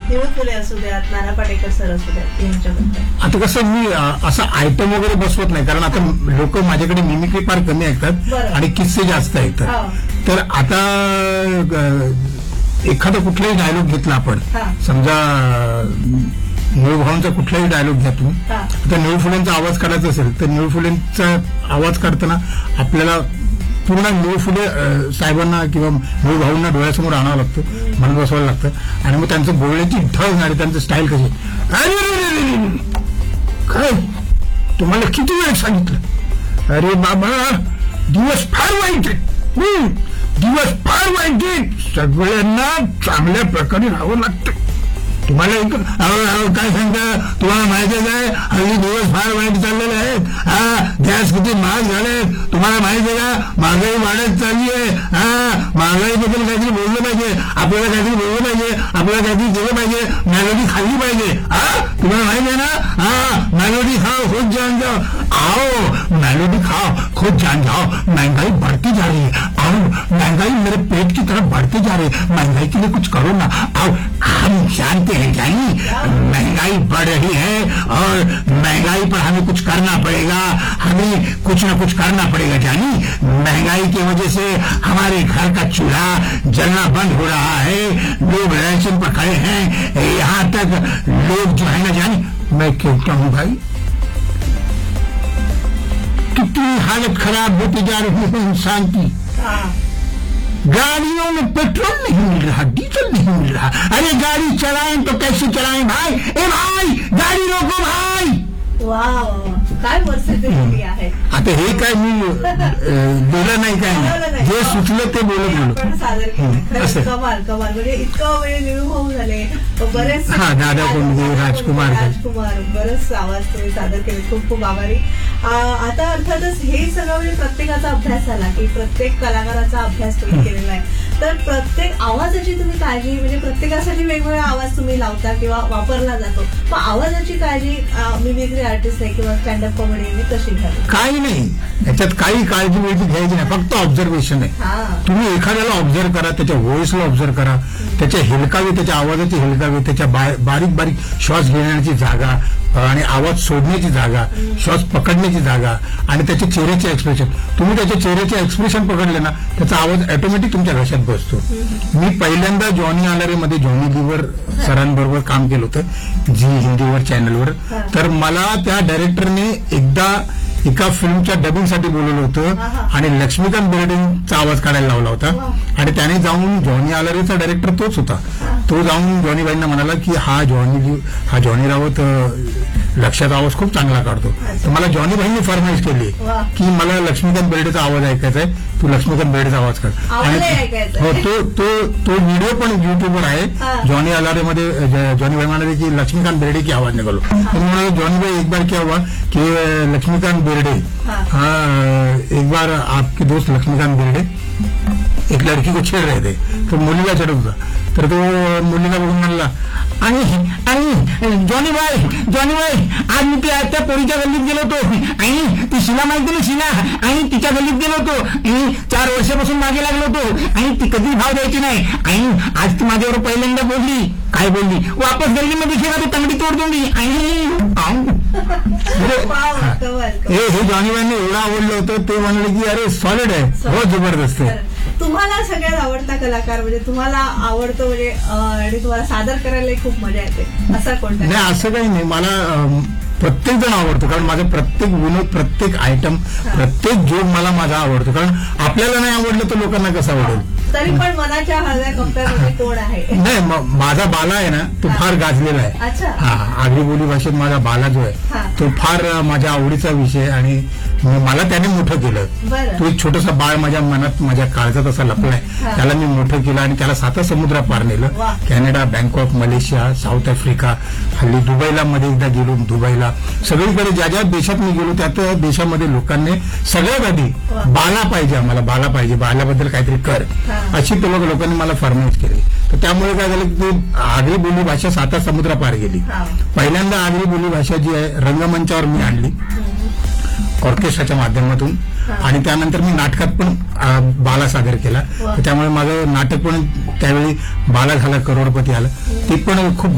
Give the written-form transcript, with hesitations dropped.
निळू फुले असू द्यात, नाना पाटेकर सर असू द्यात, यांच्याबद्दल आता कसं मी असं आयटम वगैरे बसवत नाही, कारण आता लोक माझ्याकडे मिमिक्री फार कमी ऐकतात आणि किस्से जास्त ऐकतात. तर आता एखादा कुठलाही डायलॉग घेतला आपण, समजा निळू भाऊंचा कुठलाही डायलॉग घ्या तुम्ही, आता निळू फुलेंचा आवाज काढायचा असेल तर निळू फुलेंचा आवाज काढताना आपल्याला पूर्ण निळू फुले साहेबांना किंवा निळू भाऊंना डोळ्यासमोर आणावं लागतं, म्हणत बसवायला लागतं. आणि मग त्यांचं बोलण्याची ढळ झाली, त्यांचं स्टाईल कशी, काय तुम्हाला किती वेळ सांगितलं, अरे बाबा दिवस फार वाईट आहे, दिवस फार वाईट आहे, सगळ्यांना चांगल्या प्रकारे राहावं लागतं. तुम्हाला काय सांगता, तुम्हाला माहिती आहे काय, हल्ली दिवस फार वाईट चाललेले आहेत. गॅस किती महाग झाले, तुम्हाला माहिती आहे का, महागाई वाढत चालली आहे. महागाईबद्दल काहीतरी बोललं पाहिजे, आपल्याला काहीतरी बोललं पाहिजे, आपल्याला काहीतरी केलं पाहिजे, मेलोडी खाल्ली पाहिजे. तुम्हाला माहिती आहे ना, मेलोडी खाओ खुद जान जाओ, आओ मेलोडी खाओ खुद जान जाओ, महंगाई बढ़ती जा रही है, आओ महंगाई मेरे पेट की तरफ बढ़ती जा रही है, महंगाई के लिए कुछ करो ना, आओ हम जानते हैं जानी महंगाई बढ़ रही है और महंगाई पर हमें कुछ करना पड़ेगा, हमें कुछ ना कुछ करना पड़ेगा जानी, महंगाई की वजह से हमारे घर का चूल्हा जलना बंद हो रहा है, लोग राशन पर खड़े हैं, यहाँ तक लोग जो है ना जानी, मैं कहता हूँ भाई कितनी हालत खराब होती जा रही है इंसान की. गाड़ियों में पेट्रोल नहीं मिल रहा, डीजल नहीं मिल रहा. अरे गाड़ी चलाएं तो कैसे चलाएं भाई, ए भाई गाड़ी रोको भाई. वाव, काय परिस्थिती आहे. आता हे काय मी बोललं नाही, काय नाही, जे सुचलं ते बोलत गेलो. सादर केलं, कमाल कमाल, म्हणजे इतकं वेळ निळू भाऊ झाले, बरेच दादा कोंडके, राजकुमार बरेच आवाज तुम्ही सादर केले, खूप खूप आभारी. आता अर्थातच हे सगळं म्हणजे प्रत्येकाचा अभ्यास झाला की प्रत्येक कलाकाराचा अभ्यास तुम्ही केलेला आहे, तर प्रत्येक आवाजाची तुम्ही काळजी, म्हणजे प्रत्येकासाठी वेगवेगळा आवाज तुम्ही लावता किंवा वापरला जातो, मग आवाजाची काळजी मिमिक्री आर्टिस्ट आहे किंवा स्टँडअप कॉमेडी कशी घ्यावी? काही नाही, याच्यात काही काळजी वेळची घ्यायची नाही, फक्त ऑब्झर्वेशन आहे. तुम्ही एखाद्याला ऑब्झर्व करा, त्याच्या व्हॉइसला ऑब्झर्व करा, त्याच्या हेलकावे, त्याच्या आवाजाची हेलकावे, त्याच्या बारीक बारीक श्वास घेण्याची जागा आणि आवाज सोडण्याची जागा, श्वास पकडण्याची जागा आणि त्याच्या चेहऱ्याचे एक्सप्रेशन. तुम्ही त्याच्या चेहऱ्याचे एक्सप्रेशन पकडले ना, त्याचा आवाज ऑटोमॅटिक तुमच्या घशात बसतो. मी पहिल्यांदा जॉनी आलारेमध्ये जॉनी लीवर सरांबरोबर काम केलं होतं, झी हिंदीवर चॅनलवर. तर मला त्या डायरेक्टरने एकदा एका फिल्मच्या डबिंगसाठी बोलवलं होतं आणि लक्ष्मीकांत बेर्डेंचा आवाज काढायला लावला होता. आणि त्याने जाऊन जॉनी आलारेचा डायरेक्टर तोच होता, तो जाऊन जॉनीबाईंना म्हणाला की हा जॉनी रावत लक्षात आवाज खूप चांगला काढतो. तर मला जॉनीबाईंनी फरमाईश केली की मला लक्ष्मीकांत बेर्डेचा आवाज ऐकायचा आहे, तू लक्ष्मीकांत बेर्डेचा आवाज काढ. आणि हो, तो व्हिडिओ पण युट्यूबवर आहे. जॉनी आलारेमध्ये जॉनीबाई म्हणाले की लक्ष्मीकांत बेर्डे की आवाज निघालो. म्हणून जॉनीबाई एक बार क्या हुआ कि लक्ष्मीकांत बेर्डे, एक बार आपके दोस्त लक्ष्मीकांत बेर्डे एक लड़की को छेड़ रहे थे, तो मुलीला छेडत होता. तर तो मुलीला बघून म्हणला, आणि जॉनी बाई आज मी त्या पोरीच्या गल्लीत गेलो होतो, आणि ती शिला माहिती ना, शिला, आणि तिच्या गल्लीत गेलो होतो, आणि 4 वर्षापासून मागे लागलो होतो, आणि ती कधी भाव द्यायची नाही, आणि आज ती माझ्यावर पहिल्यांदा बोलली, काय बोलली, वापस गल्लीमध्ये दिखेगा तो तंगडी तोड दूंगी. हे जॉनीबाईंनी एवढं आवडलं होतं, ते म्हणले की अरे सॉलिड आहे, बहुत जबरदस्त आहे. तुम्हाला सगळ्यात आवडता कलाकार म्हणजे तुम्हाला आवडतो म्हणजे आणि तुम्हाला सादर करायला खूप मजा येते असा कोणता? नाही, असं काही नाही, मला प्रत्येक जण आवडतो, कारण माझा प्रत्येक विनोद, प्रत्येक आयटम, प्रत्येक जोक मला माझा आवडतो. कारण आपल्याला नाही आवडलं तर लोकांना कसं आवडेल. तरी पण मनाच्या हळव्या कप्प्यामध्ये कोण आहे? नाही, माझा बाला आहे ना, तो फार गाजलेला आहे. आगरी बोली भाषेत माझा बाला जो आहे तो फार माझ्या आवडीचा विषय, आणि मला त्याने मोठं केलं. तो एक छोटंसं बाळ माझ्या मनात, माझ्या काळजात असा लपलाय, त्याला मी मोठं केलं आणि त्याला 7 समुद्र पार नेलं. Canada, Bangkok, Malaysia, south Africa, हल्ली दुबईला मध्ये एकदा गेलो, दुबईला, सगळीकडे ज्या ज्या देशात मी गेलो त्या देशामध्ये लोकांनी सगळ्यात आधी बाला पाहिजे, आम्हाला बाला पाहिजे, बाल्याबद्दल काहीतरी कर, अशी लोकांनी मला फरमाईश केली. तर त्यामुळे काय झालं की आगरी बोली भाषा 7 समुद्र पार गेली. पहिल्यांदा आगरी बोली भाषा जी आहे रंगमंचावर मी आणली ऑर्केस्ट्राच्या माध्यमातून, आणि त्यानंतर मी नाटकात पण बाला सादर केला. त्यामुळे माझं नाटक पण त्यावेळी बाला झाला, करोडपती आलं, ते पण खूप